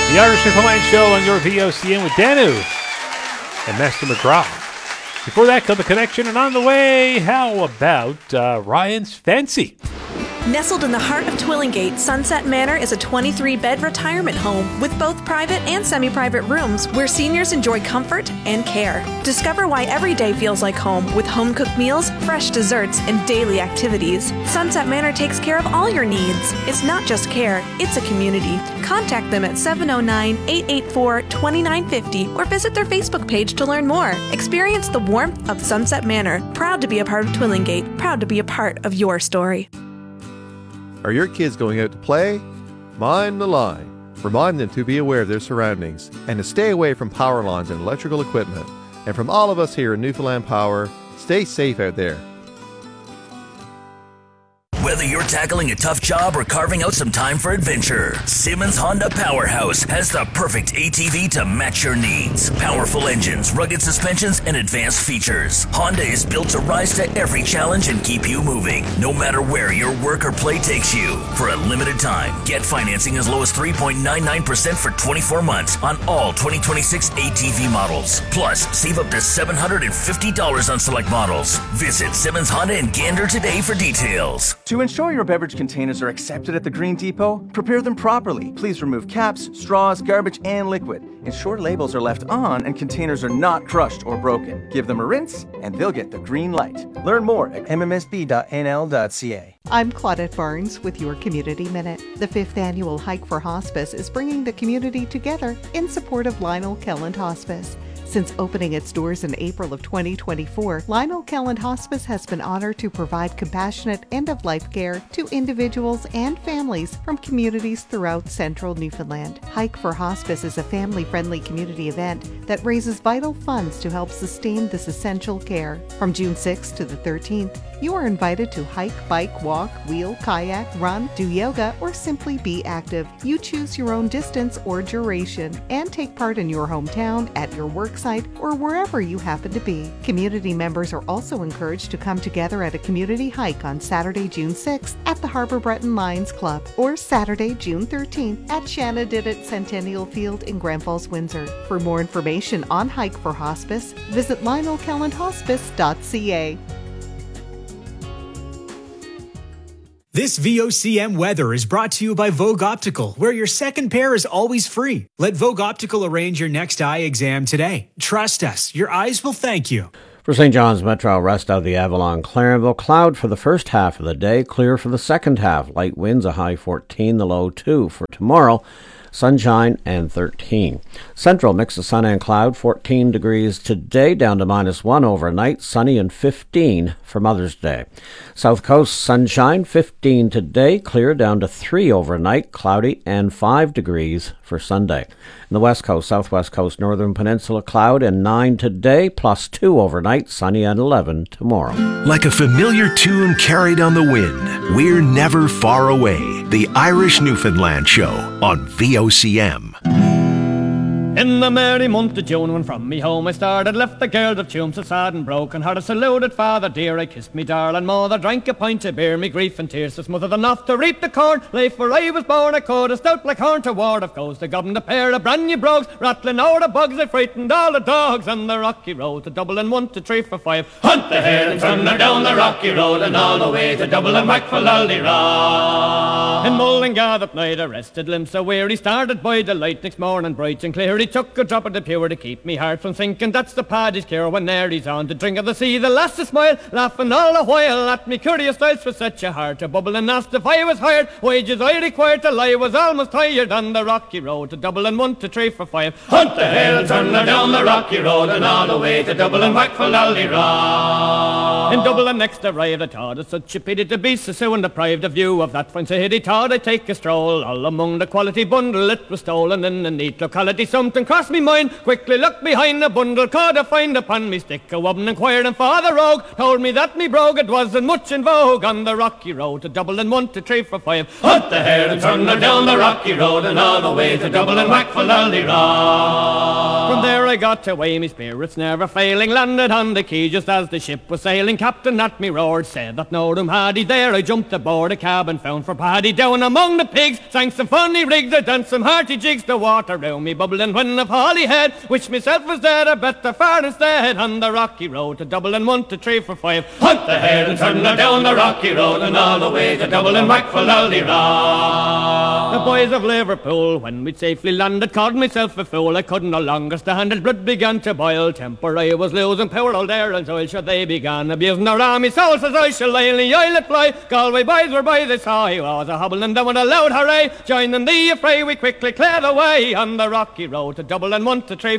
The Irish Newfoundland Show on your VOCM with Danu and Master McGraw. Before that, come The Connection, and on the way, how about Ryan's Fancy? Nestled in the heart of Twillingate, Sunset Manor is a 23-bed retirement home with both private and semi-private rooms where seniors enjoy comfort and care. Discover why every day feels like home with home-cooked meals, fresh desserts, and daily activities. Sunset Manor takes care of all your needs. It's not just care, it's a community. Contact them at 709-884-2950 or visit their Facebook page to learn more. Experience the warmth of Sunset Manor. Proud to be a part of Twillingate. Proud to be a part of your story. Are your kids going out to play? Mind the line. Remind them to be aware of their surroundings and to stay away from power lines and electrical equipment. And from all of us here in Newfoundland Power, stay safe out there. Whether you're tackling a tough job or carving out some time for adventure, Simmons Honda Powerhouse has the perfect ATV to match your needs. Powerful engines, rugged suspensions, and advanced features. Honda is built to rise to every challenge and keep you moving, no matter where your work or play takes you. For a limited time, get financing as low as 3.99% for 24 months on all 2026 ATV models. Plus, save up to $750 on select models. Visit Simmons Honda in Gander today for details. To ensure your beverage containers are accepted at the Green Depot, prepare them properly. Please remove caps, straws, garbage, and liquid. Ensure labels are left on and containers are not crushed or broken. Give them a rinse, and they'll get the green light. Learn more at mmsb.nl.ca. I'm Claudette Barnes with your Community Minute. The 5th annual Hike for Hospice is bringing the community together in support of Lionel Kelland Hospice. Since opening its doors in April of 2024, Lionel Kelland Hospice has been honored to provide compassionate end-of-life care to individuals and families from communities throughout central Newfoundland. Hike for Hospice is a family-friendly community event that raises vital funds to help sustain this essential care. From June 6th to the 13th, you are invited to hike, bike, walk, wheel, kayak, run, do yoga, or simply be active. You choose your own distance or duration and take part in your hometown, at your work site, or wherever you happen to be. Community members are also encouraged to come together at a community hike on Saturday, June 6th at the Harbour Breton Lions Club or Saturday, June 13th at Shanna Didit Centennial Field in Grand Falls, Windsor. For more information on Hike for Hospice, visit lionelkellandhospice.ca. This VOCM weather is brought to you by Vogue Optical, where your second pair is always free. Let Vogue Optical arrange your next eye exam today. Trust us, your eyes will thank you. For St. John's Metro, rest out of the Avalon Clarenville. Cloud for the first half of the day, clear for the second half. Light winds, a high 14, the low 2 for tomorrow. Sunshine and 13. Central, mix of sun and cloud, 14 degrees today, down to -1 overnight, sunny and 15 for Mother's Day. South Coast, sunshine, 15 today, clear down to 3 overnight, cloudy and 5 degrees for Sunday. In the West Coast, Southwest Coast, Northern Peninsula, cloud and 9 today, +2 overnight, sunny and 11 tomorrow. Like a familiar tune carried on the wind, we're never far away. The Irish Newfoundland Show on VOCM. In the merry month of June, when from me home I started, left the girls of Tuam so sad and broken hearted. Saluted father dear, I kissed me darling mother, drank a pint of beer, me grief and tears to smothered enough to reap the corn. Life where I was born, I could a stout black horn to ward of goes. The governed a pair of brand new brogues, rattling over the bugs, I frightened all the dogs on the rocky road to Dublin, 1 to 3 for 5. Hunt the hare and thunder down the rocky road and all the way to Dublin, back for Lullyraw. In Mullingar that night I rested limbs so weary, started by the light next morning bright and clear. He took a drop of the pure to keep me heart from sinking. That's the paddy's cure when there he's on to drink of the sea. The lasses smile, laughing all the while at me curious styles for such a heart. A bubble and asked if I was hired, wages I required till I was almost tired on the rocky road to Dublin, 1 to 3 for 5. Hunt the hare and thunder down the rocky road and all the way to Dublin, back for Lullyraw. In Dublin next arrived, I thought it such a pity to be so soon deprived of view of that fine city. Thought I'd take a stroll all among the quality bundle it was stolen in a neat locality. Something certain crossed me mind. Quickly looked behind, a bundle could I find upon me stick. A woman inquired for the rogue, told me that me brogue it wasn't much in vogue on the rocky road to Dublin 1 to 3 for 5. Hunt the hare and turn her down the rocky road and all the way to Dublin whack for Lally-Rod. From there I got away, me spirits never failing, landed on the quay just as the ship was sailing. Captain at me roared, said that no room had he there. I jumped aboard a cabin found for Paddy. Down among the pigs, sang some funny rigs, I danced some hearty jigs. The water round me bubbling when of Holyhead, wish myself was dead, I bet the far instead. On the rocky road to Dublin 1 to 3 for 5. Hunt the hare and turn her down the rocky road and all the way to Dublin whack for Lally-Rod. The boys of Liverpool, when we'd safely landed, called myself a fool. I couldn't no longer stand it, blood began to boil. Temper I was losing, poor old Erin's oil, sure they began abusing their army soul. Says I shall lay in the islet fly. Galway boys were by, they saw he was a hobbling down with a loud hooray. Joining the affray, we quickly cleared away on the rocky road to Dublin 1 to 3